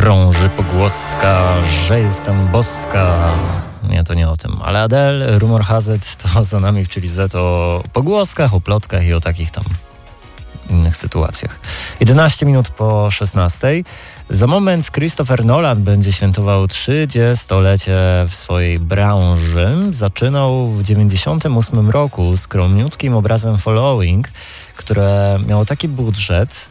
krąży pogłoska, że jestem boska. Nie, to nie o tym. Ale Adele, Rumor Has It, to za nami w Chili Z o pogłoskach, o plotkach i o takich tam innych sytuacjach. 11 minut po 16. Za moment Christopher Nolan będzie świętował 30-lecie w swojej branży. Zaczynał w 98 roku skromniutkim obrazem Following, które miało taki budżet,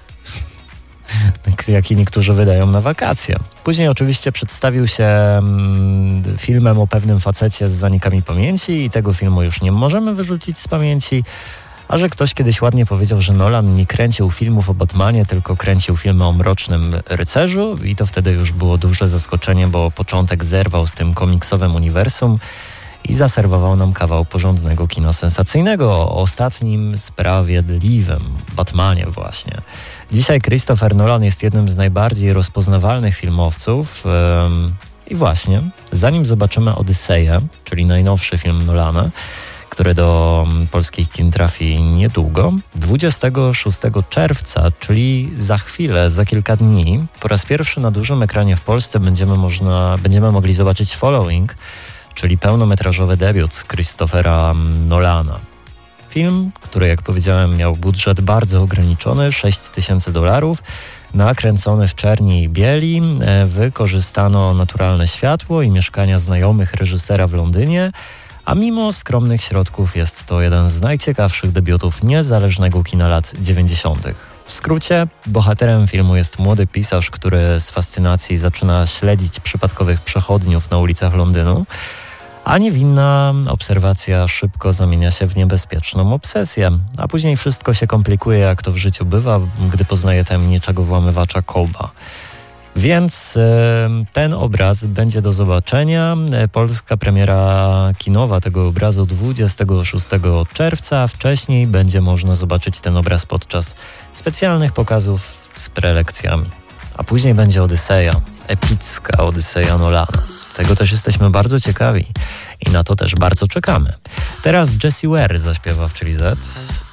jaki niektórzy wydają na wakacje. Później oczywiście przedstawił się filmem o pewnym facecie z zanikami pamięci i tego filmu już nie możemy wyrzucić z pamięci. A że ktoś kiedyś ładnie powiedział, że Nolan nie kręcił filmów o Batmanie, tylko kręcił filmy o Mrocznym Rycerzu i to wtedy już było duże zaskoczenie, bo początek zerwał z tym komiksowym uniwersum i zaserwował nam kawał porządnego kina sensacyjnego o ostatnim sprawiedliwym Batmanie właśnie. Dzisiaj Christopher Nolan jest jednym z najbardziej rozpoznawalnych filmowców i właśnie, zanim zobaczymy Odyseję, czyli najnowszy film Nolana, który do polskich kin trafi niedługo, 26 czerwca, czyli za chwilę, za kilka dni, po raz pierwszy na dużym ekranie w Polsce będziemy mogli zobaczyć Following, czyli pełnometrażowy debiut Christophera Nolana. Film, który jak powiedziałem miał budżet bardzo ograniczony, $6,000, nakręcony w czerni i bieli, wykorzystano naturalne światło i mieszkania znajomych reżysera w Londynie, a mimo skromnych środków jest to jeden z najciekawszych debiutów niezależnego kina lat 90. W skrócie, bohaterem filmu jest młody pisarz, który z fascynacji zaczyna śledzić przypadkowych przechodniów na ulicach Londynu, a niewinna obserwacja szybko zamienia się w niebezpieczną obsesję, a później wszystko się komplikuje, jak to w życiu bywa, gdy poznaje tajemniczego włamywacza Coba. Więc ten obraz będzie do zobaczenia. Polska premiera kinowa tego obrazu 26 czerwca. Wcześniej będzie można zobaczyć ten obraz podczas specjalnych pokazów z prelekcjami. A później będzie Odyseja, epicka Odyseja Nolana. Tego też jesteśmy bardzo ciekawi i na to też bardzo czekamy. Teraz Jessie Ware zaśpiewa w Chili Z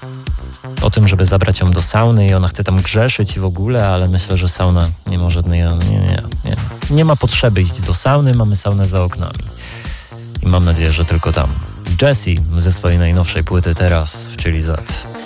o tym, żeby zabrać ją do sauny i ona chce tam grzeszyć i w ogóle, ale myślę, że sauna nie może... Nie ma potrzeby iść do sauny, mamy saunę za oknami. I mam nadzieję, że tylko tam. Jessie ze swojej najnowszej płyty teraz w Chili Z.